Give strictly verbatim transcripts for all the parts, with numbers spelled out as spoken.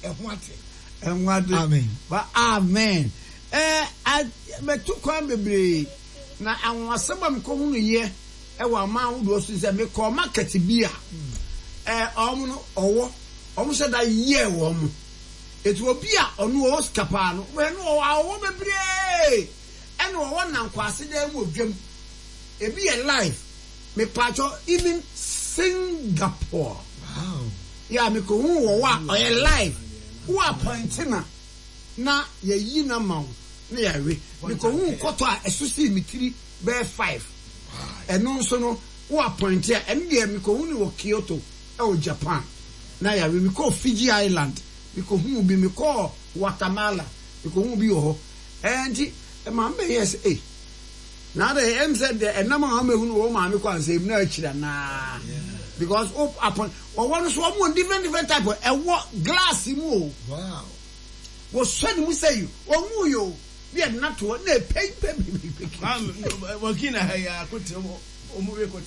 ehwate ehwate amen ba amen eh metu kwan bebre na anwasem am ko hunu ye e wa ma wo so se me ko market bi a eh omo no owo omo se da ye wo mo etu obi a ono o skapa no we no owo bebre ene owo nankwase da mu odwam ebi ye live me pacho even Singapore. Wow. Yeah, me ko hu wo wa o ye live. Who appoint na na ye yi na ma na ya we. Me ko hu koto a esusi mi tiri be five. Eno nso no who appoint ya eno de me ko hu ni wo Kyoto e o Japan. Na ya we me ko Fiji Island. Me ko hu bi me ko Guatemala. Me ko hu bi ho. Enti e ma mbe yes eh. Now the M said the and number how many who mammy can say no na because up upon or one so one different different type of a what glass move. Wow. Was said we say you or mu you we are not to ne pay pay I'm working a good or movie coach.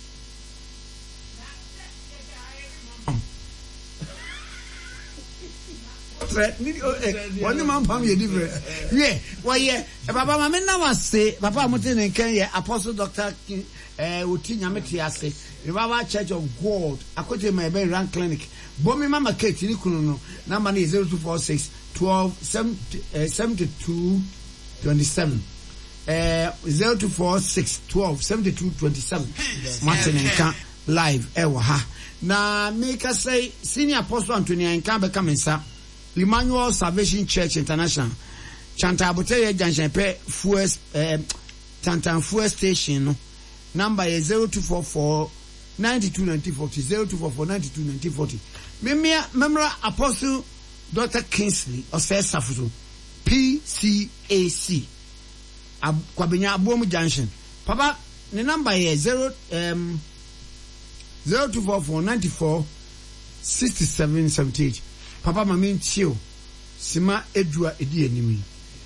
One man pam ye different. Yeah, why yeah. Papa mama na wase. Papa amote ne kan ye Apostle Doctor eh oti nyame ti ase. Revival Church of God. Akote my be ran clinic. Bomi mama Kate ni kunu no. Number is zero two four six twelve seventy-two twenty-seven. Eh zero two four six twelve seventy-two twenty-seven. Martin Nka live e wa ha. Na make us say Senior Apostle Anthony Nka be come inside. Emmanuel Salvation Church International Chanta Aboteye Junction pe fuel eh Tantan fuel station no number is zero two four four nine two nine zero four zero zero two four four nine two nine zero four zero. Memia memra Apostle Doctor Kingsley Osesafuso P C A C Ab Kwabenya Abomu Junction. Papa the number is zero um zero two four four nine four six seven seven eight. Papa mami nchio sima edua edi enimi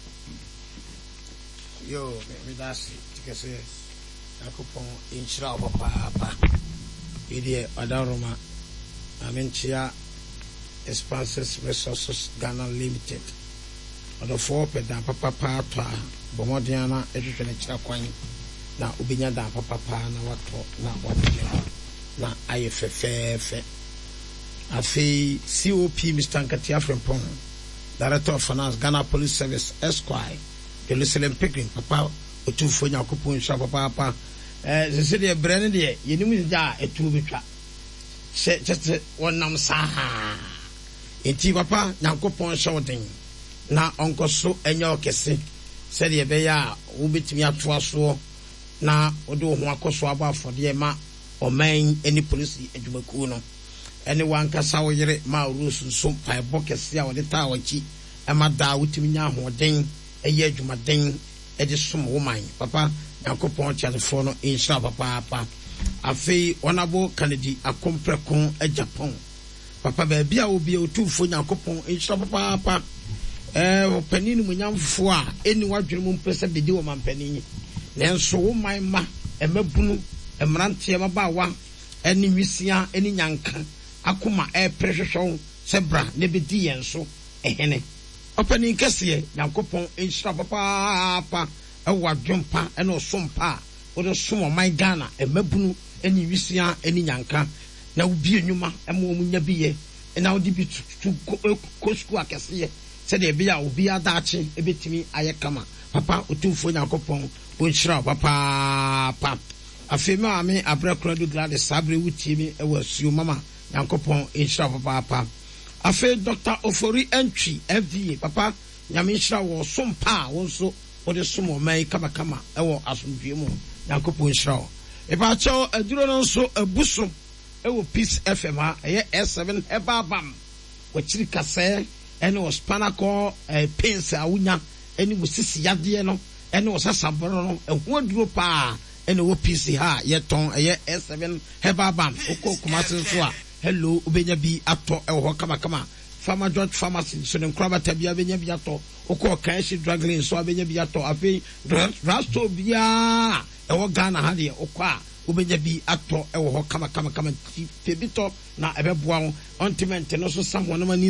yo me that's tikese akopon inchira papa papa edi adaroma amenchia Expanses Resources Ghana Limited odo four pedan papa pa to bomodiana edwetwe ne kira kwan na obinya da papa pa na wato na wato na ayefefefe Afi C O P Mister Nkatia Frempong, Director of Finance, Ghana Police Service, Esquire, Jerusalem Pickering, Papa, Otufo Nyakupu Nsha Papa, eh, the city of Brennan, you knew me da a two bitra. Just one nam saha. Inti Papa, Nyakupu shouting. Na Uncle So and your kissing, said ye beya, ubit me up to us so. Na Odo Huakoswaba for the Ema or main any police at Jubakuno. Anyone can saw yere ma rules and some pie buckets ya with the tower chi and my da with me now ding a year to my ding a some woman papa and coupon chat phone in shop papa a fee honorable Kennedy a comprecon a Japan papa baby I will be a two for your coupon in shop papa eh penin munyam foa anyone dream person be do man penny then so my ma a mebunu a mrantia mabawa any misia any yankan akuma e prehwehwon sebra ne bedi yen so ehene opani kase yankopon enhira papa pa e wadwompa e no sompa o de somo man Ghana e mabunu eni wisia eni nyanka na obi enwuma e mo munya biye e na odi bi tu ko school akase se de bia obi adache e betimi ayekama papa otufo yankopon o enhira papa pa afema ame abrakura do glad sabre wutiemi e wasuo mama Yankopon inshira papa afe Doctor Ofori Entry F D A papa nyame inshira wo sompa wo so wo de somo mai kama kama e wo asomdwe mu Yankopon inshira e ba cho aduro no so abuso e wo Peace F M a e S seven hebabam wo chiri kase ene wo spanako e pins awunya ene wo sisi yade no ene wo sasaboro no e ho aduro pa ene wo Peace ha ye ton e S seven hebabam okko kumase so a hello ubenya bi ato e ho kama kama Farmer George Pharmacy so den kraba tabia benya bi ato okko kan shi drug lane so abenya bi ato afi rasto bia e wo Ghana ha de okko a ubenya bi ato e ho kama kama kama pe bito na ebeboa on ontiment no so sam wona